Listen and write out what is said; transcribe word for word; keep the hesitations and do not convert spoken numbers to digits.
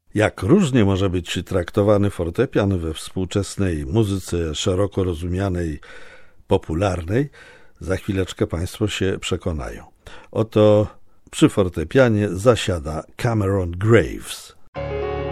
Jak różnie może być traktowany fortepian we współczesnej muzyce szeroko rozumianej, popularnej, za chwileczkę Państwo się przekonają. Oto przy fortepianie zasiada Cameron Graves.